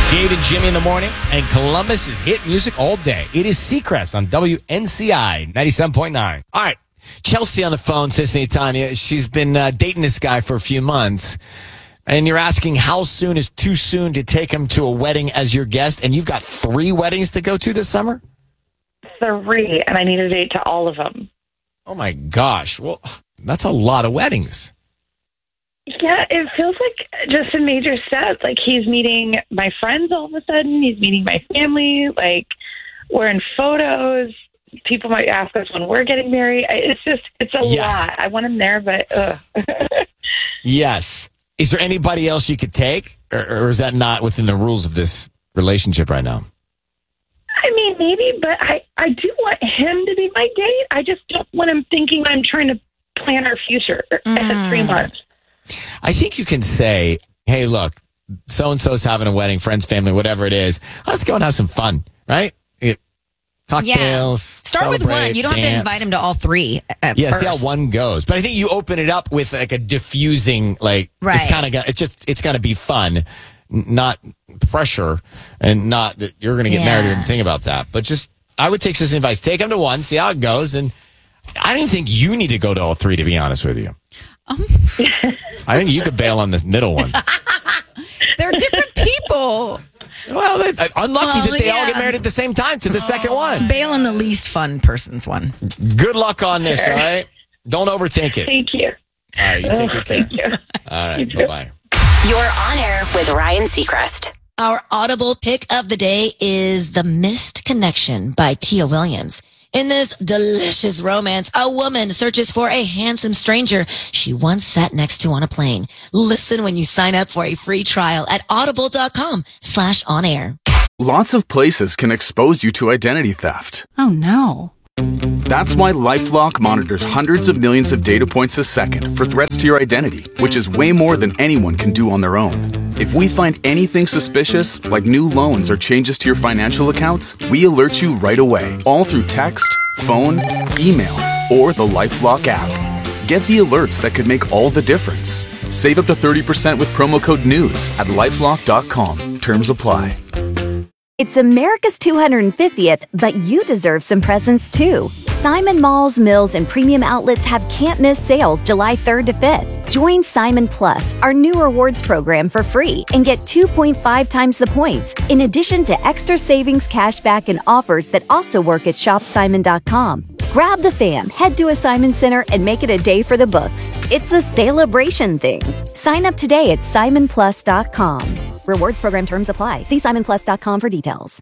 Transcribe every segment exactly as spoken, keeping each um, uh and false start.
Dave and Jimmy in the morning, and Columbus is hit music all day. It is Seacrest on W N C I ninety-seven point nine. All right. Chelsea on the phone, Sissy Tanya. She's been uh, dating this guy for a few months. And you're asking how soon is too soon to take him to a wedding as your guest. And you've got three weddings to go to this summer? Three, and I need a date to all of them. Oh, my gosh. Well, that's a lot of weddings. Yeah, it feels like just a major step. Like, he's meeting my friends all of a sudden. He's meeting my family. Like, we're in photos. People might ask us when we're getting married. It's just, it's a Yes. lot. I want him there, but ugh. Yes. Is there anybody else you could take? Or, or is that not within the rules of this relationship right now? I mean, maybe, but I, I do want him to be my date. I just don't want him thinking I'm trying to plan our future Mm. at three months. I think you can say, hey, look, so-and-so's having a wedding, friends, family, whatever it is. Let's go and have some fun, right? It, cocktails. Start with one. You don't have to dance. invite him to all three at Yeah, first. see how one goes. But I think you open it up with like a diffusing, like, Right. it's kind of gonna, it's just, it's gonna be fun, n- not pressure, and not that you're gonna get Yeah. married or anything think about that. But just, I would take Sissy advice. Take him to one, see how it goes, and I don't think you need to go to all three, to be honest with you. Um. I think you could bail on this middle one. They're different people. Well, they, uh, unlucky Well, that they all yeah. get married at the same time to the second one. Bail on the least fun person's one. Good luck on this, all right? Don't overthink it. Thank you. All right, you take Oh, your thank care. you. All right, You too. bye-bye. You're on air with Ryan Seacrest. Our audible pick of the day is The Missed Connection by Tia Williams. In this delicious romance, a woman searches for a handsome stranger she once sat next to on a plane. Listen when you sign up for a free trial at audible.com slash on air. Lots of places can expose you to identity theft. Oh no. That's why LifeLock monitors hundreds of millions of data points a second for threats to your identity, which is way more than anyone can do on their own. If we find anything suspicious, like new loans or changes to your financial accounts, we alert you right away, all through text, phone, email, or the LifeLock app. Get the alerts that could make all the difference. Save up to thirty percent with promo code NEWS at lifelock dot com. Terms apply. It's America's two hundred fiftieth, but you deserve some presents too. Simon Malls, Mills, and Premium Outlets have can't-miss sales July third to fifth. Join Simon Plus, our new rewards program, for free and get two point five times the points, in addition to extra savings, cashback, and offers that also work at shop simon dot com. Grab the fam, head to a Simon Center, and make it a day for the books. It's a celebration thing. Sign up today at simon plus dot com. Rewards program terms apply. See simon plus dot com for details.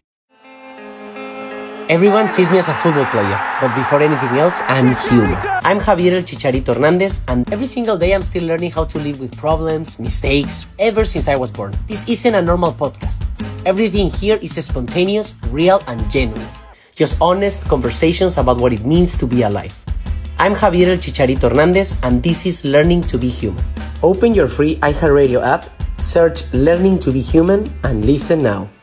Everyone sees me as a football player, but before anything else, I'm human. I'm Javier El Chicharito Hernandez, and every single day I'm still learning how to live with problems, mistakes, ever since I was born. This isn't a normal podcast. Everything here is spontaneous, real, and genuine. Just honest conversations about what it means to be alive. I'm Javier El Chicharito Hernandez, and this is Learning to be Human. Open your free iHeartRadio app, search Learning to be Human, and listen now.